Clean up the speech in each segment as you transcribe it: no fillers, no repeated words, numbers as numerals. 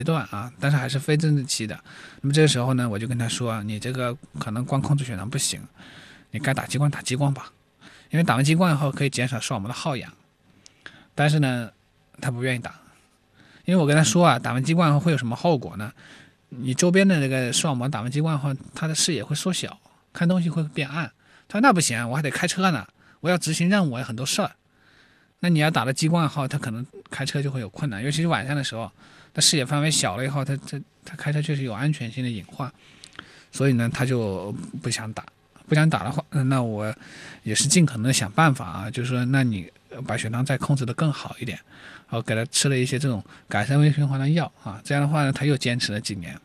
段啊，但是还是非增殖期的。那么这个时候呢，我就跟他说，你这个可能光控制血糖不行，你该打激光打激光吧，因为打完激光以后可以减少视网膜的耗氧。但是呢，他不愿意打，因为我跟他说啊，打完激光以后会有什么后果呢？你周边的那个视网膜打完激光以后，它的视野会缩小，看东西会变暗。他说那不行，我还得开车呢，我要执行任务，我有很多事儿。那你要打了激光以后，他可能开车就会有困难，尤其是晚上的时候，他视野范围小了以后，他开车确实有安全性的隐患，所以呢，他就不想打。不想打的话，那我也是尽可能的想办法啊，就是说，那你把血糖再控制得更好一点，然后给他吃了一些这种改善微循环的药啊，这样的话呢，他又坚持了几年，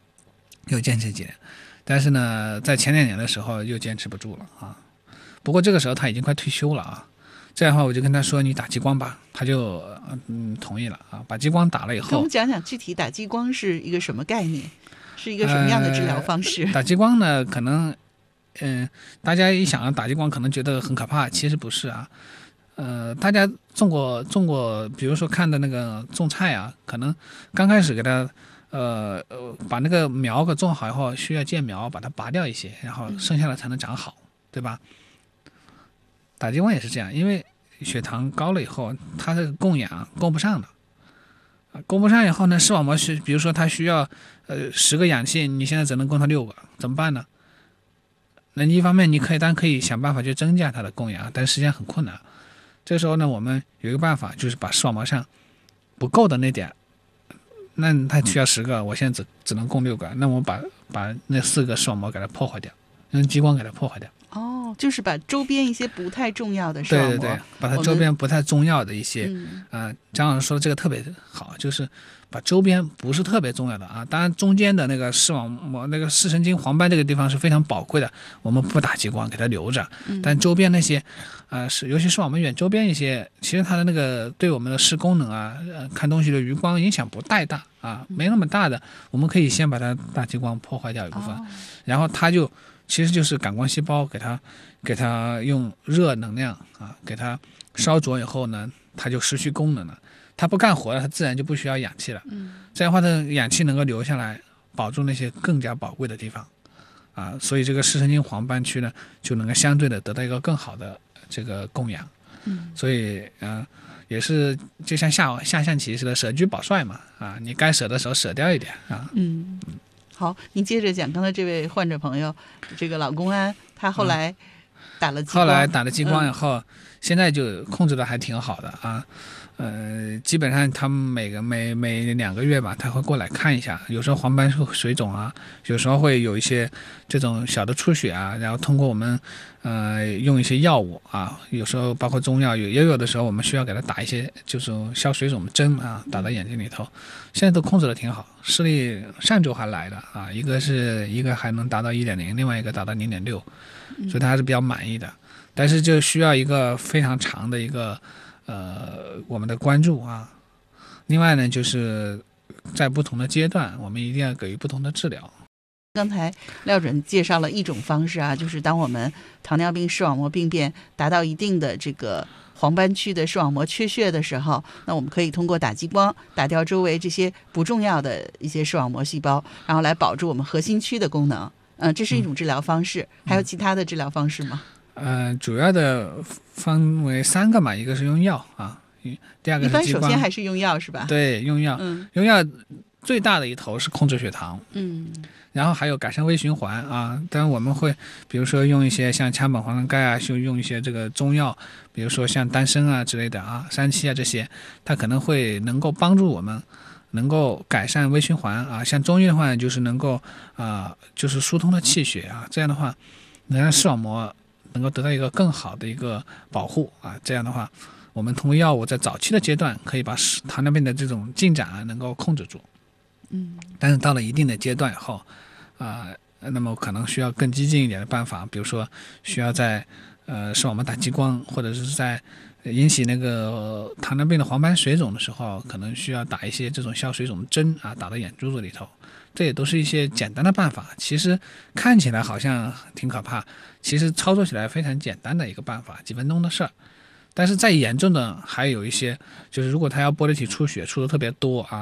但是呢，在前2年的时候又坚持不住了啊。不过这个时候他已经快退休了啊，这样的话我就跟他说你打激光吧，他就同意了啊。把激光打了以后， 跟我们讲讲具体打激光是一个什么概念，是一个什么样的治疗方式？ 打激光呢，可能大家一想到打激光可能觉得很可怕，其实不是啊。大家种过，比如说看的那个种菜啊，可能刚开始给它把那个苗给种好以后，需要见苗把它拔掉一些，然后剩下的才能长好，对吧？打激光也是这样，因为血糖高了以后，它这个供氧供不上的，供不上以后呢，视网膜是，比如说它需要10个氧气，你现在只能供它6个，怎么办呢？那一方面你当然可以想办法去增加它的供氧，但是实际上很困难。这时候呢，我们有一个办法，就是把视网膜上不够的那点，那它需要10个，我现在只能供6个，那我把那4个视网膜给它破坏掉，用激光给它破坏掉。 哦，就是把周边一些不太重要的视网膜， 对，把它周边不太重要的一些，张老师说的这个特别好，就是把周边不是特别重要的啊，当然中间的那个视网膜那个视神经黄斑这个地方是非常宝贵的，我们不打激光给它留着，但周边那些尤其视网膜远周边一些，其实它的那个对我们的视功能啊，看东西的余光影响不太大啊，没那么大的，我们可以先把它打激光破坏掉一部分，然后它就其实就是感光细胞给它用热能量啊，给它烧灼以后呢，它就失去功能了，它不干活了，它自然就不需要氧气了。这样的话呢，氧气能够留下来，保住那些更加宝贵的地方啊，所以这个视神经黄斑区呢，就能够相对的得到一个更好的这个供氧。所以也是就像下象棋似的，舍车保帅嘛啊，你该舍的时候舍掉一点啊。 好，您接着讲，刚才这位患者朋友，这个老公安，他后来打了激光， 后来打了激光以后，现在就控制的还挺好的啊。基本上他们每2个月吧，他会过来看一下，有时候黄斑水肿啊，有时候会有一些这种小的出血啊，然后通过我们用一些药物啊，有时候包括中药，也有的时候我们需要给他打一些就是消水肿的针啊，打到眼睛里头，现在都控制的挺好。视力上周还来的啊，一个还能达到1.0，另外一个达到0.6，所以他还是比较满意的，但是就需要一个非常长的一个我们的关注啊。另外呢，就是在不同的阶段，我们一定要给予不同的治疗。 刚才廖准介绍了一种方式啊，就是当我们糖尿病视网膜病变达到一定的这个黄斑区的视网膜缺血的时候，那我们可以通过打激光打掉周围这些不重要的一些视网膜细胞，然后来保住我们核心区的功能。这是一种治疗方式，还有其他的治疗方式吗？ 主要的分为3个嘛，一个是用药啊，第二个是激光。一般首先还是用药是吧？ 对，用药，用药最大的一头是控制血糖，然后还有改善微循环啊。当然我们会比如说用一些像羟苯环钙啊，就用一些这个中药，比如说像丹参啊之类的啊，37啊这些，它可能会能够帮助我们能够改善微循环啊。像中医的话就是能够就是疏通的气血啊，这样的话能让视网膜能够得到一个更好的一个保护啊。这样的话我们通过药物在早期的阶段可以把糖尿病的这种进展能够控制住。但是到了一定的阶段以后那么可能需要更激进一点的办法，比如说需要在视网膜打激光，或者是在引起那个糖尿病的黄斑水肿的时候，可能需要打一些这种消水肿的针啊，打到眼珠子里头。这也都是一些简单的办法，其实看起来好像挺可怕，其实操作起来非常简单的一个办法，几分钟的事儿。但是再严重的还有一些，就是如果他要玻璃体出血出的特别多啊，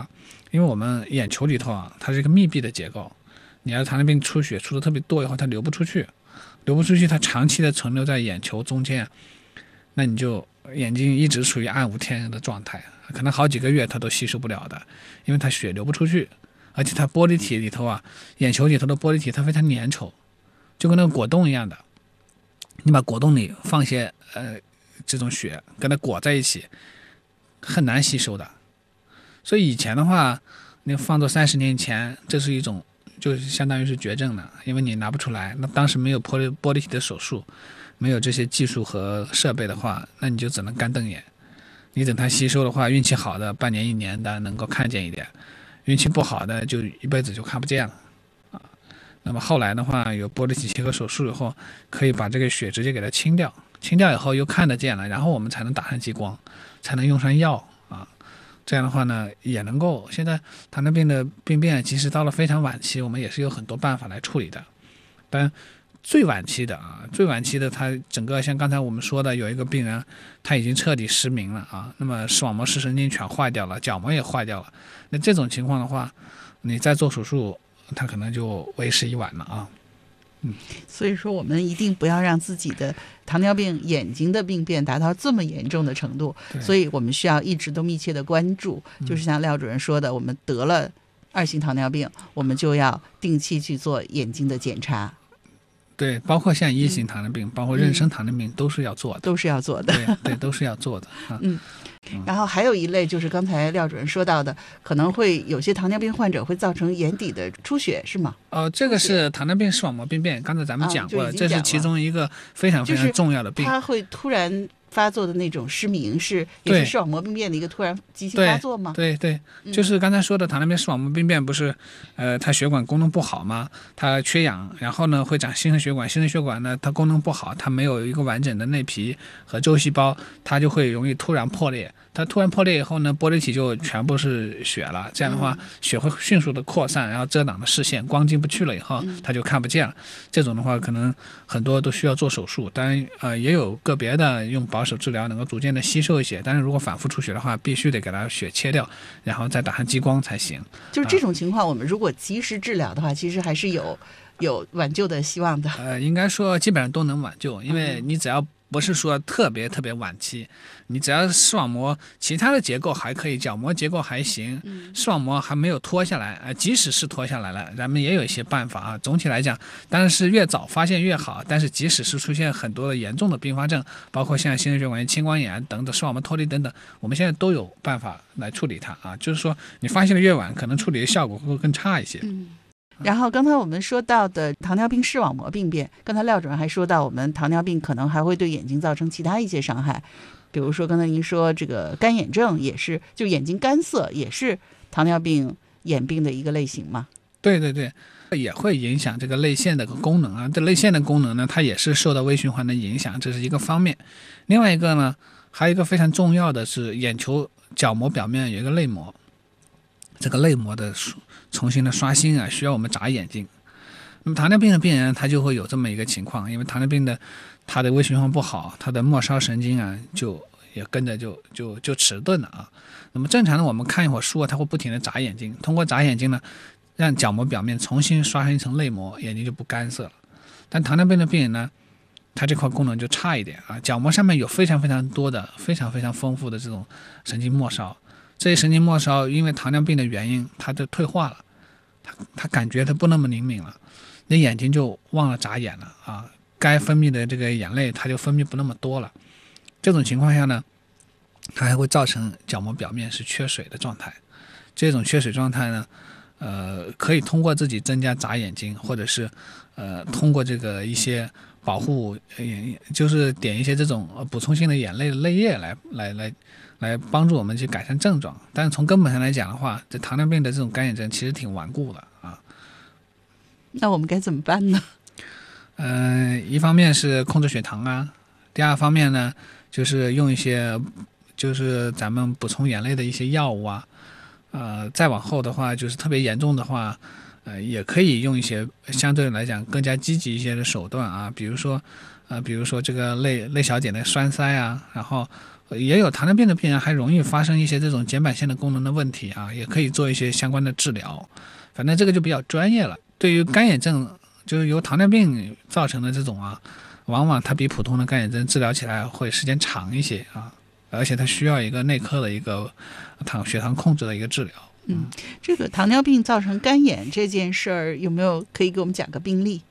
因为我们眼球里头啊，它是一个密闭的结构，你要糖尿病出血出的特别多以后，它流不出去，它长期的存留在眼球中间，那你就眼睛一直处于暗无天日的状态，可能好几个月它都吸收不了的，因为它血流不出去，而且它玻璃体里头啊，眼球里头的玻璃体它非常粘稠，就跟那个果冻一样的，你把果冻里放些这种血跟它裹在一起，很难吸收的。所以以前的话，你放到30年前，这是一种就是相当于是绝症了，因为你拿不出来。那当时没有玻璃体的手术，没有这些技术和设备的话，那你就只能干瞪眼。你等它吸收的话，运气好的半年1年的能够看见一点，运气不好的就一辈子就看不见了啊。那么后来的话，有玻璃体切割手术以后，可以把这个血直接给它清掉，清掉以后又看得见了，然后我们才能打上激光，才能用上药啊。这样的话呢，也能够现在糖尿病的病变，即使到了非常晚期，我们也是有很多办法来处理的。但最晚期的，它整个像刚才我们说的，有一个病人他已经彻底失明了啊，那么视网膜视神经全坏掉了，角膜也坏掉了。那这种情况的话，你再做手术，他可能就为时已晚了啊。 所以说我们一定不要让自己的糖尿病眼睛的病变达到这么严重的程度，所以我们需要一直都密切的关注。就是像廖主任说的，我们得了2型糖尿病，我们就要定期去做眼睛的检查。 对，包括像1型糖尿病，包括妊娠糖尿病都是要做的， 都是要做的。 对，都是要做的啊。 然后还有一类就是刚才廖主任说到的，可能会有些糖尿病患者会造成眼底的出血，是吗？ 这个是糖尿病视网膜病变，刚才咱们讲过了，这是其中一个非常非常重要的病。 它会突然发作的那种失明，也是视网膜病变的一个突然急性发作吗？ 对，就是刚才说的糖尿病视网膜病变，不是它血管功能不好吗？它缺氧，然后呢会长新生血管，新生血管呢它功能不好，它没有一个完整的内皮和周细胞，它就会容易突然破裂。它突然破裂以后呢，玻璃体就全部是血了，这样的话血会迅速的扩散，然后遮挡了视线，光进不去了以后它就看不见了。这种的话可能很多都需要做手术，当然也有个别的用保守治疗能够逐渐的吸收一些，但是如果反复出血的话，必须得给它血切掉，然后再打上激光才行。 就是这种情况，我们如果及时治疗的话，其实还是有挽救的希望的。 应该说基本上都能挽救，因为你只要不是说特别特别晚期，你只要视网膜其他的结构还可以，角膜结构还行，视网膜还没有脱下来，即使是脱下来了，咱们也有一些办法啊。总体来讲，当然是越早发现越好，但是即使是出现很多的严重的并发症，包括像心血管炎、青光眼等等、视网膜脱离等等，我们现在都有办法来处理它啊。就是说你发现的越晚，可能处理的效果会更差一些。 然后刚才我们说到的糖尿病视网膜病变，刚才廖主任还说到，我们糖尿病可能还会对眼睛造成其他一些伤害，比如说刚才您说这个干眼症也是，就眼睛干涩也是糖尿病眼病的一个类型嘛？ 对，也会影响这个泪腺的功能啊。这泪腺的功能呢，它也是受到微循环的影响，这是一个方面。另外一个呢，还有一个非常重要的是眼球角膜表面有一个泪膜，这个泪膜的重新的刷新啊，需要我们眨眼睛。那么糖尿病的病人他就会有这么一个情况，因为糖尿病的他的微循环不好，他的末梢神经啊就也跟着就迟钝了啊。那么正常的我们看一会儿书啊，他会不停的眨眼睛，通过眨眼睛呢，让角膜表面重新刷新一层泪膜，眼睛就不干涩了。但糖尿病的病人呢，他这块功能就差一点啊，角膜上面有非常非常多的、非常非常丰富的这种神经末梢。这些神经末梢因为糖尿病的原因，它就退化了，它感觉它不那么灵敏了，那眼睛就忘了眨眼了啊，该分泌的这个眼泪它就分泌不那么多了。这种情况下呢，它还会造成角膜表面是缺水的状态。这种缺水状态呢，可以通过自己增加眨眼睛，或者是通过这个一些保护就是点一些这种补充性的眼泪的泪液来帮助我们去改善症状。但是从根本上来讲的话，这糖尿病的这种干眼症其实挺顽固的啊。 那我们该怎么办呢？ 一方面是控制血糖啊，第二方面呢就是用一些就是咱们补充眼泪的一些药物啊。再往后的话，就是特别严重的话，也可以用一些相对来讲更加积极一些的手段啊，比如说这个泪小点的栓塞啊，然后也有糖尿病的病人还容易发生一些这种睑板腺的功能的问题啊，也可以做一些相关的治疗。反正这个就比较专业了。对于干眼症，就是由糖尿病造成的这种啊，往往它比普通的干眼症治疗起来会时间长一些啊，而且它需要一个内科的一个血糖控制的一个治疗。 这个糖尿病造成干眼这件事儿，有没有可以给我们讲个病例？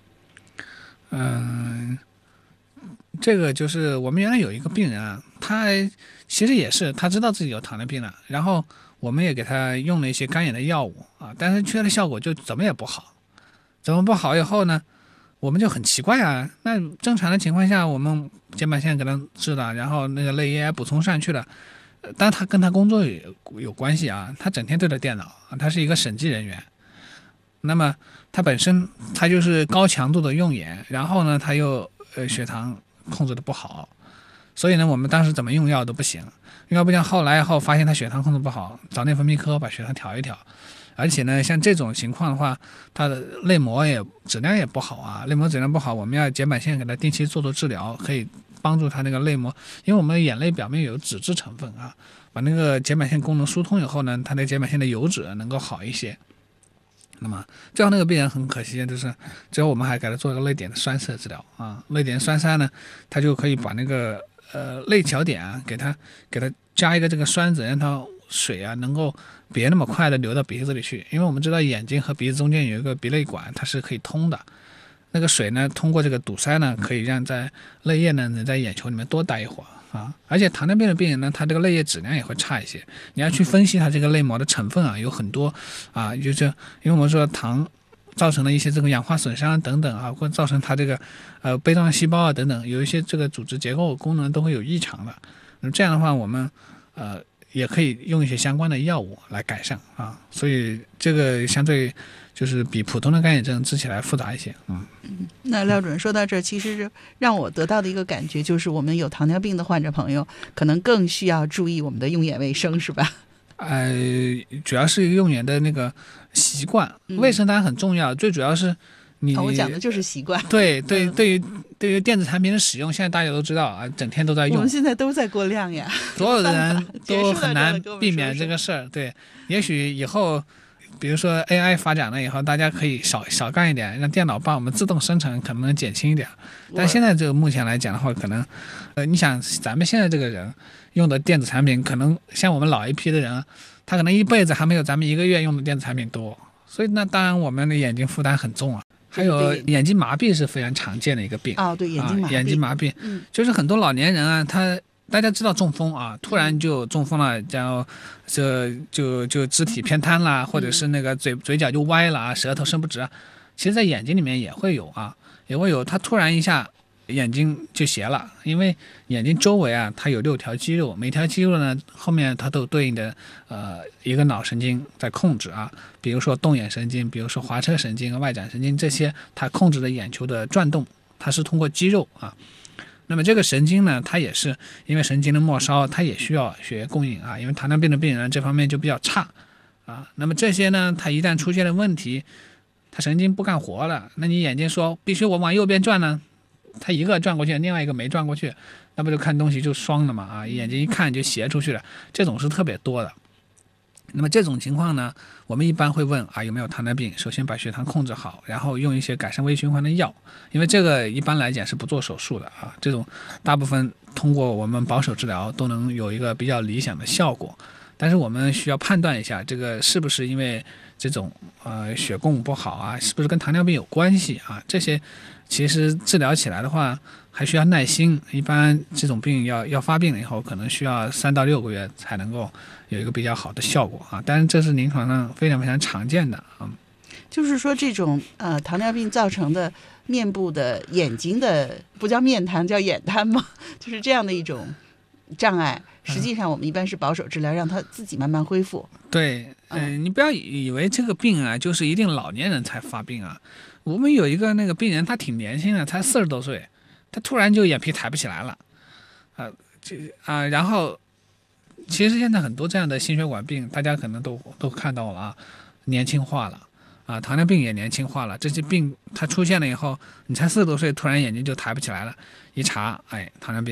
这个就是我们原来有一个病人啊，他其实也是他知道自己有糖尿病了，然后我们也给他用了一些干眼的药物啊，但是缺的效果就怎么也不好。怎么不好以后呢，我们就很奇怪啊，那正常的情况下我们睑板腺给他治了，然后那个泪液补充上去了，但他跟他工作有关系啊，他整天对着电脑，他是一个审计人员，那么他本身他就是高强度的用眼，然后呢他又血糖控制的不好，所以呢我们当时怎么用药都不行，用药不行，后来发现他血糖控制不好，找内分泌科把血糖调一调。而且呢，像这种情况的话，它的泪膜质量也不好啊，泪膜质量不好，我们要睑板腺给它定期做治疗，可以帮助它那个泪膜，因为我们的眼泪表面有脂质成分啊，把那个睑板腺功能疏通以后呢，它那睑板腺的油脂能够好一些。那么最后那个病人很可惜，就是最后我们还给他做一个泪点的栓塞治疗啊，泪点栓塞呢，它就可以把那个泪桥点啊，给它加一个这个栓子，让它水啊能够别那么快的流到鼻子里去，因为我们知道眼睛和鼻子中间有一个鼻泪管，它是可以通的。那个水呢，通过这个堵塞呢，可以让泪液呢能在眼球里面多待一会儿啊。而且糖尿病的病人呢，他这个泪液质量也会差一些。你要去分析他这个泪膜的成分啊，有很多啊，就是因为我们说糖造成了一些这个氧化损伤等等啊，或造成它这个杯状细胞啊等等，有一些这个组织结构功能都会有异常的。那么这样的话，我们也可以用一些相关的药物来改善啊，所以这个相对就是比普通的干眼症治起来复杂一些。 那廖主任说到这儿，其实让我得到的一个感觉就是，我们有糖尿病的患者朋友可能更需要注意我们的用眼卫生，是吧？ 主要是用眼的那个习惯，卫生当然很重要，最主要是我讲的就是习惯。 对于电子产品的使用，现在大家都知道啊，整天都在用。 我们现在都在过量呀， 所有的人都很难避免这个事儿。对，也许以后，比如说 AI 发展了以后，大家可以少干一点，让电脑帮我们自动生成，可能减轻一点。但现在这个目前来讲的话，可能，你想咱们现在这个人用的电子产品，可能像我们老一批的人，他可能一辈子还没有咱们一个月用的电子产品多，所以那当然我们的眼睛负担很重啊。还有眼睛麻痹是非常常见的一个病对，眼睛麻痹，就是很多老年人啊，大家知道中风啊，突然就中风了，然后就肢体偏瘫啦，或者是那个嘴角就歪了啊，舌头伸不直啊，其实在眼睛里面也会有啊，他突然一下眼睛就斜了，因为眼睛周围啊，它有6条肌肉，每条肌肉呢后面它都对应的一个脑神经在控制啊，比如说动眼神经，比如说滑车神经、外展神经，这些它控制的眼球的转动，它是通过肌肉啊。那么这个神经呢，它也是因为神经的末梢，它也需要血液供应啊，因为糖尿病的病人这方面就比较差啊。那么这些呢，它一旦出现了问题，它神经不干活了，那你眼睛说必须我往右边转呢？它一个转过去，另外一个没转过去，那不就看东西就双了嘛啊！眼睛一看就斜出去了，这种是特别多的。那么这种情况呢，我们一般会问有没有糖尿病，首先把血糖控制好，然后用一些改善微循环的药，因为这个一般来讲是不做手术的啊，这种大部分通过我们保守治疗都能有一个比较理想的效果。但是我们需要判断一下，这个是不是因为这种血供不好啊，是不是跟糖尿病有关系啊？这些其实治疗起来的话还需要耐心，一般这种病要发病了以后，可能需要3到6个月才能够有一个比较好的效果啊。但是这是临床上非常非常常见的啊。 就是说这种糖尿病造成的面部的眼睛的不叫面瘫，叫眼瘫吗？就是这样的一种障碍。实际上我们一般是保守治疗，让它自己慢慢恢复。 对，你不要以为这个病啊就是一定老年人才发病啊。我们有一个那个病人，他挺年轻的，才40多岁，他突然就眼皮抬不起来了，然后其实现在很多这样的心血管病，大家可能都看到了啊，年轻化了啊，糖尿病也年轻化了，这些病它出现了以后，你才40多岁，突然眼睛就抬不起来了，一查，糖尿病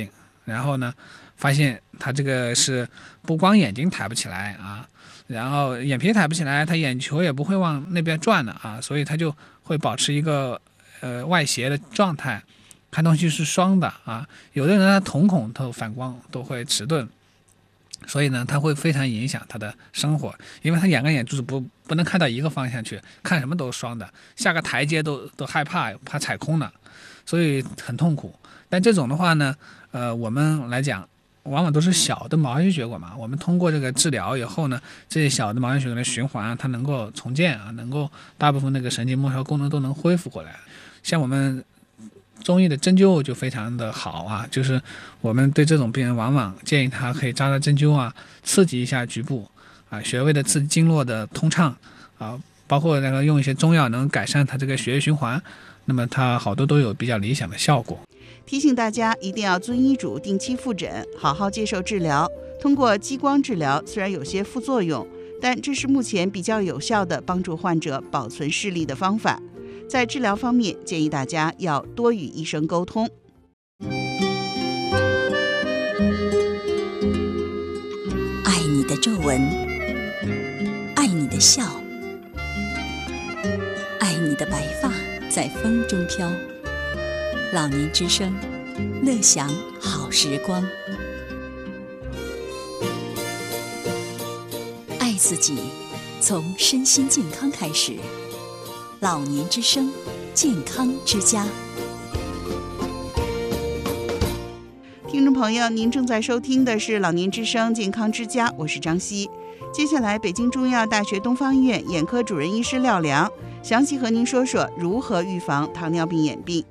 然后呢，发现他这个是不光眼睛抬不起来啊，然后眼皮抬不起来，他眼球也不会往那边转的啊，所以他就会保持一个外斜的状态，看东西是双的啊。有的人他瞳孔都反光都会迟钝，所以呢，他会非常影响他的生活，因为他两个眼就是不能看到一个方向去，看什么都是双的，下个台阶都害怕踩空了，所以很痛苦。但这种的话呢，我们来讲，往往都是小的毛细血管嘛，我们通过这个治疗以后呢，这些小的毛细血管的循环它能够重建啊，能够大部分那个神经末梢功能都能恢复过来。像我们中医的针灸就非常的好啊，就是我们对这种病人往往建议他可以扎针灸啊，刺激一下局部啊，穴位的刺激经络的通畅啊，包括那个用一些中药能改善他这个血液循环，那么它好多都有比较理想的效果。 提醒大家一定要遵医嘱，定期复诊，好好接受治疗。通过激光治疗虽然有些副作用，但这是目前比较有效的帮助患者保存视力的方法。在治疗方面，建议大家要多与医生沟通。 爱你的皱纹，爱你的笑，爱你的白发在风中飘。老年之声，乐享好时光。爱自己，从身心健康开始。老年之声，健康之家。 听众朋友，您正在收听的是老年之声健康之家，我是张希。接下来，北京中医药大学东方医院眼科主任医师廖良详细和您说说如何预防糖尿病眼病。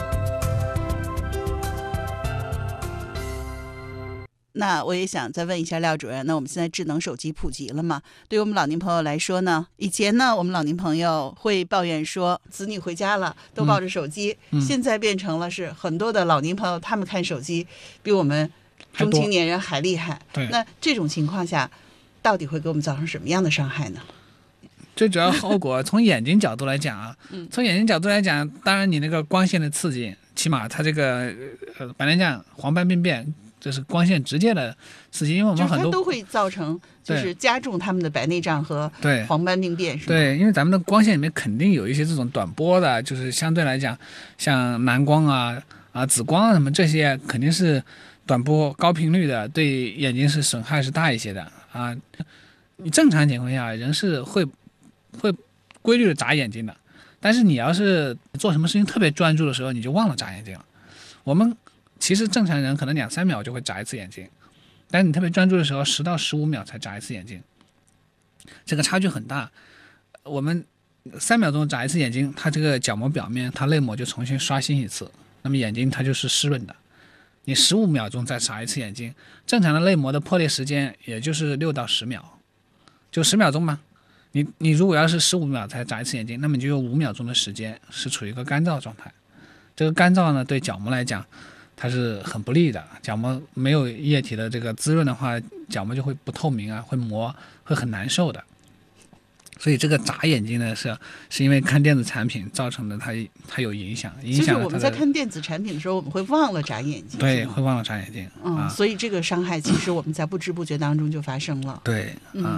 那我也想再问一下廖主任，那我们现在智能手机普及了嘛？对于我们老年朋友来说呢，以前呢，我们老年朋友会抱怨说子女回家了都抱着手机，现在变成了是很多的老年朋友他们看手机比我们中青年人还厉害。那这种情况下到底会给我们造成什么样的伤害呢？ 最主要后果从眼睛角度来讲啊，从眼睛角度来讲，当然你那个光线的刺激，起码它这个白内障、黄斑病变，这是光线直接的刺激，因为我们很多都会造成，就是加重他们的白内障和黄斑病变，是吧？ 对，因为咱们的光线里面肯定有一些这种短波的，就是相对来讲，像蓝光啊、紫光啊什么这些，肯定是短波高频率的，对眼睛是损害是大一些的啊。你正常情况下，人是会规律的眨眼睛的，但是你要是做什么事情特别专注的时候，你就忘了眨眼睛了。我们其实正常人可能2-3秒就会眨一次眼睛，但是你特别专注的时候，10到15秒才眨一次眼睛，这个差距很大。我们3秒钟眨一次眼睛，它这个角膜表面它泪膜就重新刷新一次，那么眼睛它就是湿润的。你15秒钟再眨一次眼睛，正常的泪膜的破裂时间也就是6到10秒，就10秒钟嘛。你如果要是15秒才眨一次眼睛，那么你就有5秒钟的时间是处于一个干燥状态。这个干燥呢，对角膜来讲它是很不利的，角膜没有液体的这个滋润的话，角膜就会不透明啊，会磨，会很难受的。所以这个眨眼睛呢，是因为看电子产品造成的，它有影响。 就是我们在看电子产品的时候，我们会忘了眨眼睛。 对，会忘了眨眼睛。 所以这个伤害其实我们在不知不觉当中就发生了。 对，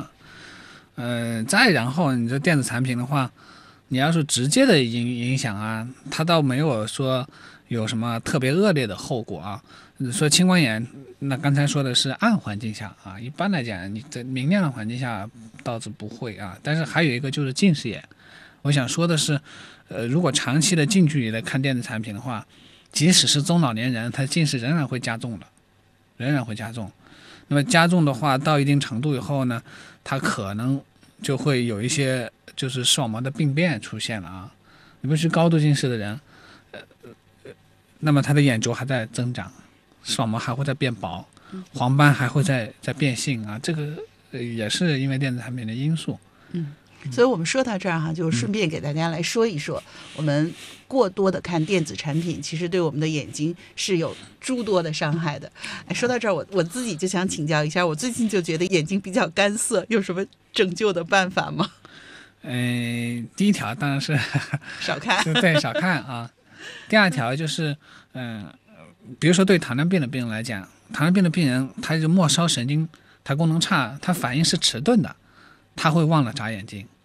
再然后你这电子产品的话，你要是直接的影响啊，它倒没有说有什么特别恶劣的后果啊。说青光眼，那刚才说的是暗环境下啊，一般来讲你在明亮的环境下倒是不会啊。但是还有一个就是近视眼，我想说的是，如果长期的近距离的看电子产品的话，即使是中老年人，他近视仍然会加重的，仍然会加重。那么加重的话，到一定程度以后呢，它可能就会有一些就是视网膜的病变出现了啊。你不是高度近视的人，那么他的眼轴还在增长，视网膜还会在变薄，黄斑还会在变性啊，这个也是因为电子产品的因素。 所以我们说到这儿哈，就顺便给大家来说一说，我们过多的看电子产品，其实对我们的眼睛是有诸多的伤害的。说到这儿，我自己就想请教一下，我最近就觉得眼睛比较干涩，有什么拯救的办法吗？ 第一条当然是少看， 对，少看啊。第二条就是比如说对糖尿病的病人来讲，糖尿病的病人他就末梢神经它功能差，他反应是迟钝的，他会忘了眨眼睛。